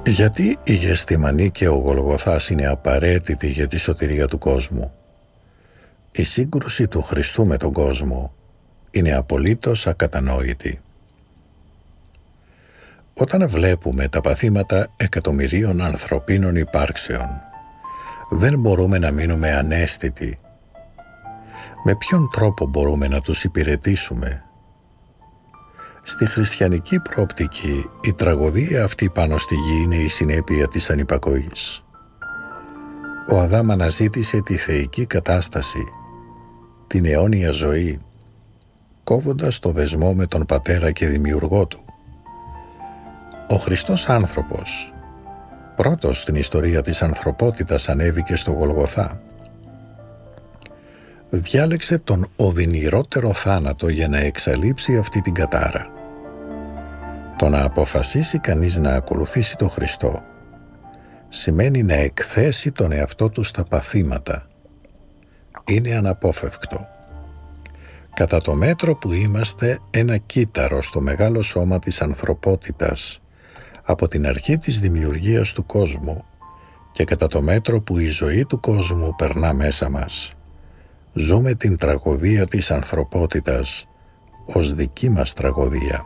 Γιατί η Γεστημανή και ο Γολγοθάς είναι απαραίτητοι για τη σωτηρία του κόσμου? Η σύγκρουση του Χριστού με τον κόσμο είναι απολύτως ακατανόητη. Όταν βλέπουμε τα παθήματα εκατομμυρίων ανθρωπίνων υπάρξεων, δεν μπορούμε να μείνουμε αναίσθητοι. Με ποιον τρόπο μπορούμε να τους υπηρετήσουμε? Στη χριστιανική προοπτική, η τραγωδία αυτή πάνω στη γη είναι η συνέπεια της ανυπακοής. Ο Αδάμ αναζήτησε τη θεϊκή κατάσταση, την αιώνια ζωή, κόβοντας το δεσμό με τον Πατέρα και Δημιουργό του. Ο Χριστός άνθρωπος, πρώτος στην ιστορία της ανθρωπότητας, ανέβηκε στο Γολγοθά. Διάλεξε τον οδυνηρότερο θάνατο για να εξαλείψει αυτή την κατάρα. Το να αποφασίσει κανείς να ακολουθήσει τον Χριστό σημαίνει να εκθέσει τον εαυτό του στα παθήματα. Είναι αναπόφευκτο. Κατά το μέτρο που είμαστε ένα κύτταρο στο μεγάλο σώμα της ανθρωπότητας από την αρχή της δημιουργίας του κόσμου και κατά το μέτρο που η ζωή του κόσμου περνά μέσα μας, ζούμε την τραγωδία της ανθρωπότητας ως δική μας τραγωδία.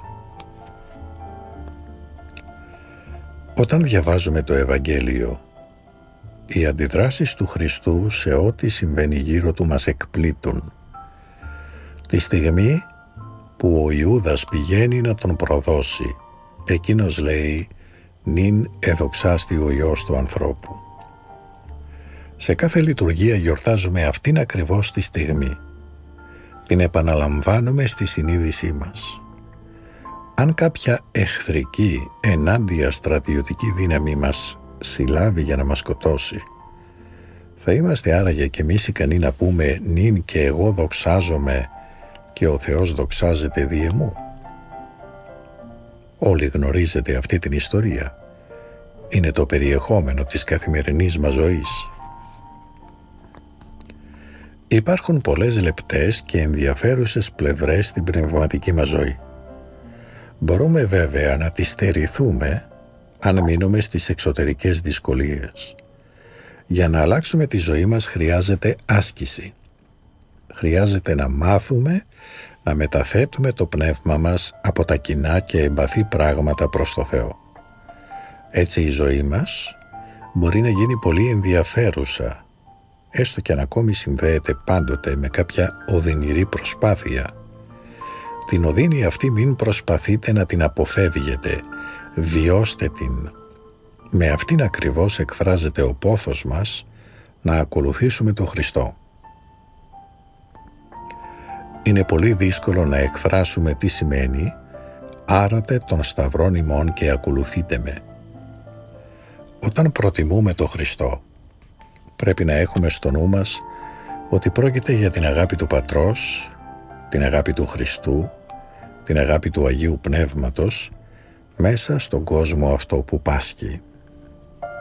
Όταν διαβάζουμε το Ευαγγέλιο, οι αντιδράσεις του Χριστού σε ό,τι συμβαίνει γύρω του μας εκπλήττουν. Τη στιγμή που ο Ιούδας πηγαίνει να τον προδώσει, εκείνος λέει «Νυν εδοξάστη ο Υιός του ανθρώπου». Σε κάθε λειτουργία γιορτάζουμε αυτήν ακριβώς τη στιγμή. Την επαναλαμβάνουμε στη συνείδησή μας. Αν κάποια εχθρική, ενάντια στρατιωτική δύναμη μας συλλάβει για να μας σκοτώσει, θα είμαστε άραγε και εμείς ικανοί να πούμε «Νυν και εγώ δοξάζομαι και ο Θεός δοξάζεται δι' εμού»? Όλοι γνωρίζετε αυτή την ιστορία. Είναι το περιεχόμενο της καθημερινής μας ζωής. Υπάρχουν πολλές λεπτές και ενδιαφέρουσες πλευρές στην πνευματική μας ζωή. Μπορούμε βέβαια να τις στερηθούμε αν μείνουμε στις εξωτερικές δυσκολίες. Για να αλλάξουμε τη ζωή μας χρειάζεται άσκηση. Χρειάζεται να μάθουμε να μεταθέτουμε το πνεύμα μας από τα κοινά και εμπαθή πράγματα προς το Θεό. Έτσι η ζωή μας μπορεί να γίνει πολύ ενδιαφέρουσα, έστω και αν ακόμη συνδέεται πάντοτε με κάποια οδυνηρή προσπάθεια. Την οδύνη αυτή μην προσπαθείτε να την αποφεύγετε, βιώστε την. Με αυτήν ακριβώς εκφράζεται ο πόθος μας να ακολουθήσουμε τον Χριστό. Είναι πολύ δύσκολο να εκφράσουμε τι σημαίνει «Άρατε τον σταυρόν ημών και ακολουθείτε με». Όταν προτιμούμε τον Χριστό, πρέπει να έχουμε στο νου μας ότι πρόκειται για την αγάπη του Πατρός, την αγάπη του Χριστού, την αγάπη του Αγίου Πνεύματος μέσα στον κόσμο αυτό που πάσχει.